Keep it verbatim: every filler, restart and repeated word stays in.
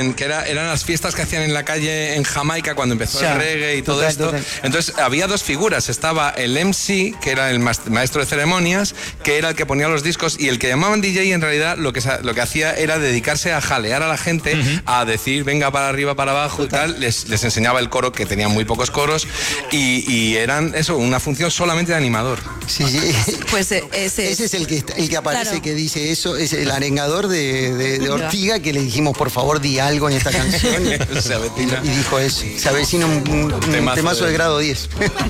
en, que era, eran las fiestas que hacían en la calle en Jamaica cuando empezó ya, el reggae y todo total, esto. Total. Entonces había dos figuras, estaba el M C, que era el maestro de ceremonias, que era el que ponía los discos, y el que llamaban D J en realidad lo que, lo que hacía era dedicarse a jalear a la gente, uh-huh. a decir venga para arriba, para abajo y tal, les, les enseñaba el coro, que tenían muy pocos coros, y, y eran eso, una función solamente de animador. Sí, sí. Pues ese, ese es el que, el que aparece, claro. que dice eso, es el arengador de, de, de Ortiga, que le dijimos por favor di algo en esta canción y, y dijo eso, se avecina un, un temazo, temazo de... de grado diez.